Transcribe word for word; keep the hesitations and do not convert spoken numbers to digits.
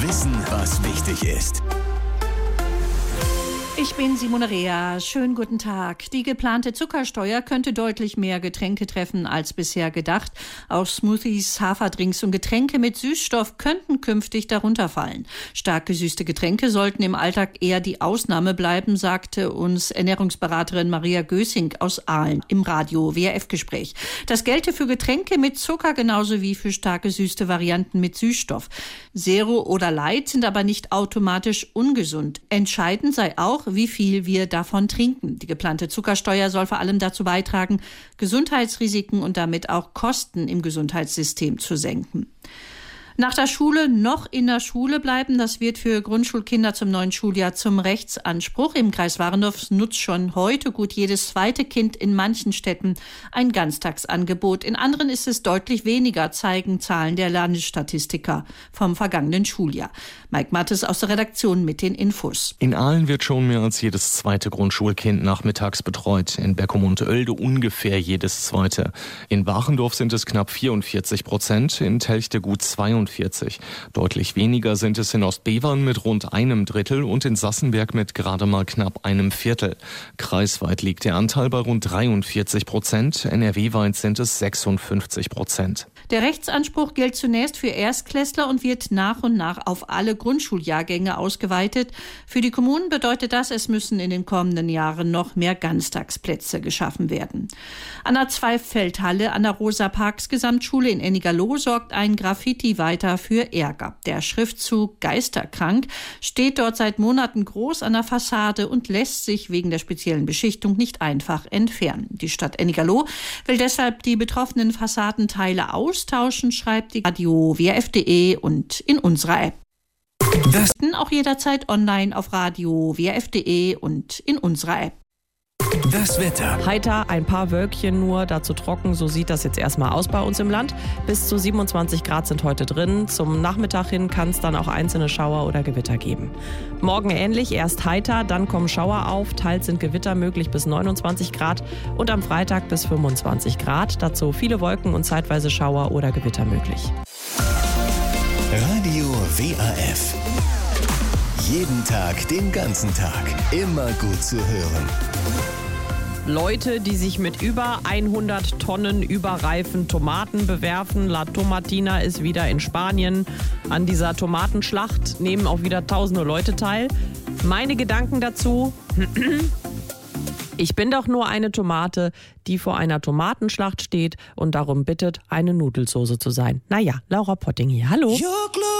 Wissen, was wichtig ist. Ich bin Simone Rea. Schönen guten Tag. Die geplante Zuckersteuer könnte deutlich mehr Getränke treffen als bisher gedacht. Auch Smoothies, Haferdrinks und Getränke mit Süßstoff könnten künftig darunter fallen. Stark gesüßte Getränke sollten im Alltag eher die Ausnahme bleiben, sagte uns Ernährungsberaterin Maria Gößing aus Aalen im Radio-W R F-Gespräch. Das gelte für Getränke mit Zucker genauso wie für stark gesüßte Varianten mit Süßstoff. Zero oder Light sind aber nicht automatisch ungesund. Entscheidend sei auch, wie viel wir davon trinken. Die geplante Zuckersteuer soll vor allem dazu beitragen, Gesundheitsrisiken und damit auch Kosten im Gesundheitssystem zu senken. Nach der Schule noch in der Schule bleiben, das wird für Grundschulkinder zum neuen Schuljahr zum Rechtsanspruch. Im Kreis Warendorf nutzt schon heute gut jedes zweite Kind in manchen Städten ein Ganztagsangebot. In anderen ist es deutlich weniger, zeigen Zahlen der Landesstatistiker vom vergangenen Schuljahr. Mike Mattes aus der Redaktion mit den Infos. In Aalen wird schon mehr als jedes zweite Grundschulkind nachmittags betreut. In Beckum und Oelde ungefähr jedes zweite. In Warendorf sind es knapp vierundvierzig Prozent, in Telchte gut zweiundvierzig. Deutlich weniger sind es in Ostbevern mit rund einem Drittel und in Sassenberg mit gerade mal knapp einem Viertel. Kreisweit liegt der Anteil bei rund dreiundvierzig Prozent, N R W-weit sind es sechsundfünfzig Prozent. Der Rechtsanspruch gilt zunächst für Erstklässler und wird nach und nach auf alle Grundschuljahrgänge ausgeweitet. Für die Kommunen bedeutet das, es müssen in den kommenden Jahren noch mehr Ganztagsplätze geschaffen werden. An der Zweifeldhalle an der Rosa-Parks Gesamtschule in Ennigerloh sorgt ein Graffiti weiter für Ärger. Der Schriftzug Geisterkrank steht dort seit Monaten groß an der Fassade und lässt sich wegen der speziellen Beschichtung nicht einfach entfernen. Die Stadt Ennigerloh will deshalb die betroffenen Fassadenteile austauschen, schreibt die Radio W R F punkt de und in unserer App. Das auch jederzeit online auf Radio W R F punkt de und in unserer App. Das Wetter. Heiter, ein paar Wölkchen nur, dazu trocken, so sieht das jetzt erstmal aus bei uns im Land. Bis zu siebenundzwanzig Grad sind heute drin. Zum Nachmittag hin kann es dann auch einzelne Schauer oder Gewitter geben. Morgen ähnlich, erst heiter, dann kommen Schauer auf, teils sind Gewitter möglich bis neunundzwanzig Grad und am Freitag bis fünfundzwanzig Grad. Dazu viele Wolken und zeitweise Schauer oder Gewitter möglich. Radio W R F. Jeden Tag, den ganzen Tag. Immer gut zu hören. Leute, die sich mit über hundert Tonnen überreifen Tomaten bewerfen. La Tomatina ist wieder in Spanien. An dieser Tomatenschlacht nehmen auch wieder tausende Leute teil. Meine Gedanken dazu: Ich bin doch nur eine Tomate, die vor einer Tomatenschlacht steht und darum bittet, eine Nudelsoße zu sein. Naja, Laura Potting hier. Hallo.